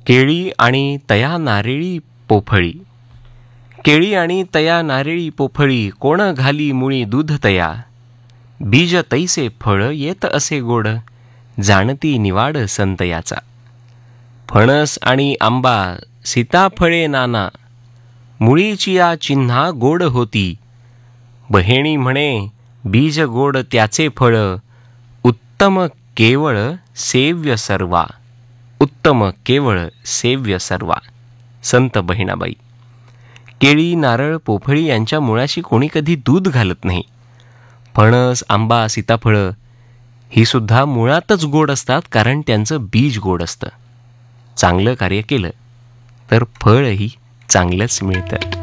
केळी आणि तया नारळी पोफळी. केळी आणि तया नारळी पोफळी, कोण घाली मुळी दूध तया. बीज तैसे फळ येत असे गोड, जाणती निवाड संत याचा. फणस आणि आंबा सीताफळे नाना, मुळीची या चिन्हा गोड होती. बहेणी म्हणे बीज गोड त्याचे फळ, उत्तम केवळ सेव्य सर्वा. उत्तम केवळ सेव्य सर्वा. संत बहिणाबाई. केळी नारळ पोफळी यांच्या मुळाशी कोणी कधी दूध घालत नाही. फणस आंबा सीताफळं ही सुद्धा मुळातच गोड असतात, कारण त्यांचं बीज गोड असतं. चांगलं कार्य केलं तर फळही चांगलंच मिळतं.